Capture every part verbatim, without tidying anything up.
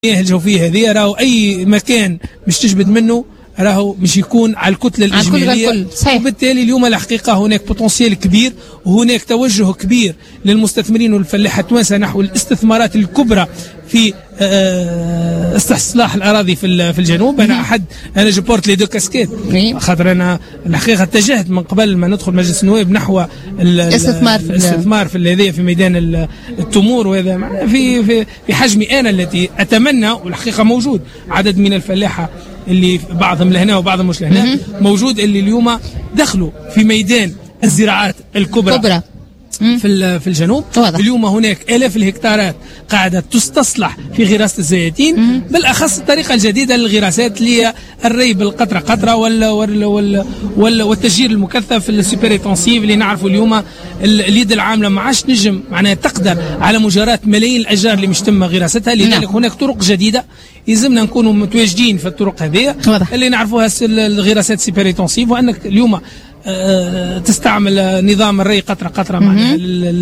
الجوفية هذه راهو أي مكان مش تجبد منه راهو مش يكون على الكتلة الإجمالية، وبالتالي اليوم الحقيقة هناك بوتنسيال كبير وهناك توجه كبير للمستثمرين والفلاحة التوانسة نحو الاستثمارات الكبرى في استصلاح الأراضي في في الجنوب. أنا أحد أنا جبورت لي دو كاسكيت خاطر أنا الحقيقة اتجهت من قبل ما ندخل مجلس النواب نحو الاستثمار في الاستثمار في هذه في ميدان التمور، وهذا في في في حجمي أنا التي أتمنى، والحقيقة موجود عدد من الفلاحة اللي بعضهم لهنا وبعضهم مش لهنا موجود اللي اليوم دخلوا في ميدان الزراعات الكبرى كبرى. في في الجنوب واضح. اليوم هناك آلاف الهكتارات قاعدة تستصلح في غراسة الزيتين، بالأخص الطريقة الجديدة للغراسات اللي هي الري بالقطرة قطرة ولا ولا ولا, ولا والتشجير المكثف السوبر انتنسيف اللي نعرفوا اليوم اليد العاملة ما عادش نجم معناها تقدر على مجاراة ملايين الأشجار اللي مش تم غراستها، لذلك هناك طرق جديدة يلزمنا نكونوا متواجدين في الطرق هذه اللي نعرفوها الغراسات سوبر انتنسيف، وأنك اليوم أه تستعمل نظام الري قطرة قطرة معناها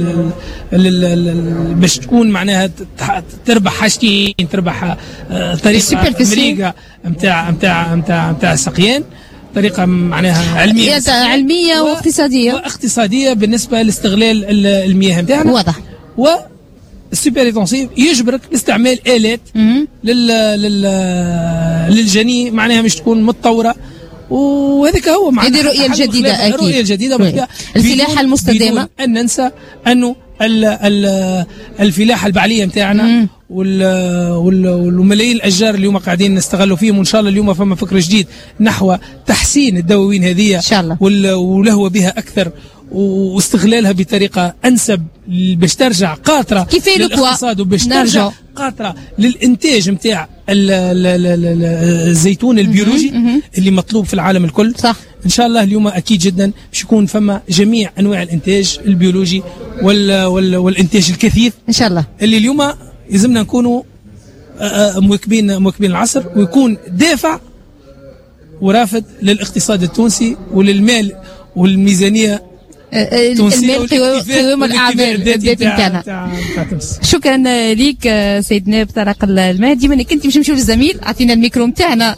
باش تكون معناها تربح حاجتين، تربح أه طريقة مريقة نتاع نتاع نتاع نتاع السقيان، طريقة معناها علمية علمية واقتصادية واقتصادية بالنسبة لاستغلال المياه نتاعنا. واضح. و السوبر انتنسيف يجبرك لاستعمال آلات لل لل للجني معناها مش تكون متطورة، وهذيك هو معناها هذه الرؤية الجديدة أكيد. الرؤية الجديدة الفلاحة المستدامة، بدون أن ننسى أنه ال ال الفلاحة البعلية نتاعنا والملايين الأشجار اللي هم قاعدين نستغلوا فيهم، وإن شاء الله اليوم فما فكر جديد نحو تحسين الدواوين هذه إن شاء الله واللهو بها أكثر واستغلالها بطريقة أنسب باش ترجع قاطرة للاقتصاد وباش ترجع قاطرة للإنتاج متاع الزيتون البيولوجي اللي مطلوب في العالم الكل. صح. إن شاء الله اليوم أكيد جدا باش يكون فما جميع أنواع الإنتاج البيولوجي وال وال والإنتاج الكثيف إن شاء الله اللي اليوم يلزمنا نكونوا مواكبين مواكبين العصر، ويكون دافع ورافد للاقتصاد التونسي وللمال والميزانية المال قوام الأعمال الذاتي نتاعنا. شكرا ليك سيد نائب طارق المهدي، منك انت مش نمشيو للزميل اعطينا الميكرو نتاعنا.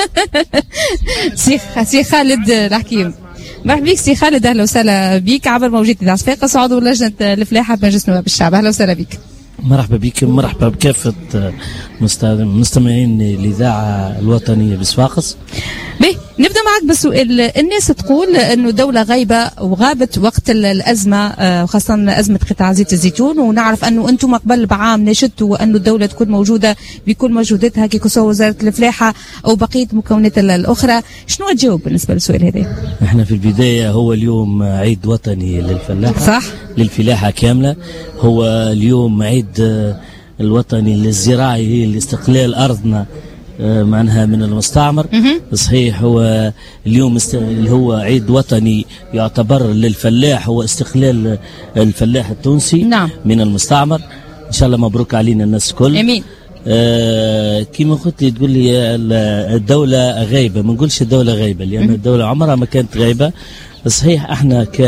سي سي خالد الحكيم، مرحبا بك سي خالد، اهلا وسهلا بك عبر موجة إذاعة صفاقس عضو لجنة الفلاحة بمجلس نواب الشعب، اهلا وسهلا بك. مرحبا بك، مرحبا بكافة مستمعين الإذاعة الوطنية بصفاقس. بيه نبدأ معك بالسؤال، الناس تقول أنه دولة غايبة وغابت وقت الأزمة وخاصة أزمة قطاع زيت الزيتون، ونعرف أنه أنتم قبل بعام ناشدتوا أنه الدولة تكون موجودة بكل مجهوداتها كي سواء وزارة الفلاحة أو بقية المكونات الأخرى، شنو تجاوب بالنسبة للسؤال هذا؟ احنا في البداية هو اليوم عيد وطني للفلاحة، صح؟ للفلاحة كاملة، هو اليوم عيد الوطني للزراعي لاستقلال أرضنا معناها من المستعمر. صحيح هو اليوم است... اللي هو عيد وطني يعتبر للفلاح، هو استقلال الفلاح التونسي نعم. من المستعمر. إن شاء الله مبروك علينا الناس الكل. أمين. آه كما قلت لي تقول لي الدولة غايبة، ما نقولش الدولة غايبة لأن الدولة عمرها ما كانت غايبة. صحيح احنا ك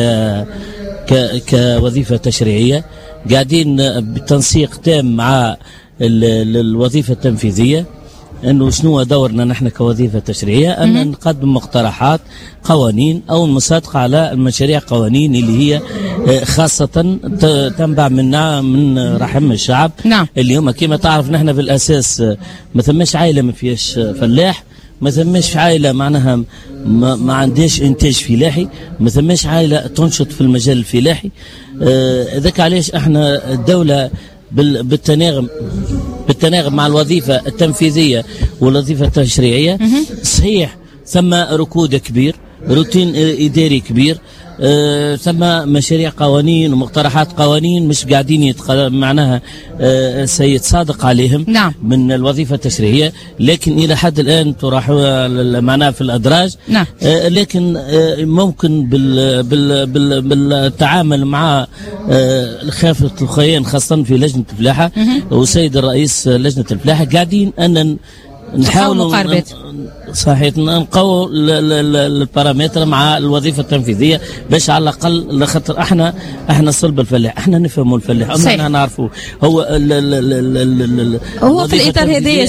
ك كوظيفة تشريعية قاعدين بالتنسيق تام مع الوظيفة التنفيذية، انه شنو دورنا نحن كوظيفه تشريعيه، ان نقدم مقترحات قوانين او المصادقه على المشاريع قوانين اللي هي خاصه تنبع من من رحم الشعب. نعم. اللي هم كما تعرف نحن في الاساس ما ثماش عائله ما فيهاش فلاح، ما ثماش عائله معناها ما, ما عندهاش انتاج فلاحي، ما ثماش عائله تنشط في المجال الفلاحي. ذاك علاش احنا الدوله بالتناغم بالتناغم مع الوظيفة التنفيذية والوظيفة التشريعية. صحيح ثم ركود كبير، روتين إداري كبير، أه ثم مشاريع قوانين ومقترحات قوانين مش قاعدين يتق... معناها أه سيتصادق عليهم. نعم. من الوظيفة التشريعية، لكن إلى حد الآن تراح معناها في الأدراج. نعم. أه لكن أه ممكن بال... بال... بال... بالتعامل مع أه خافة الخيان خاصة في لجنة الفلاحة وسيد الرئيس لجنة الفلاحة قاعدين أن نحاولوا مقاربات. صحيح نقووا البارامتر مع الوظيفه التنفيذيه باش على الاقل لخاطر احنا احنا صلب الفلاح، احنا نفهموا الفلاح، احنا نعرفوا هو ال ال ال ال هو في الاطار هذايا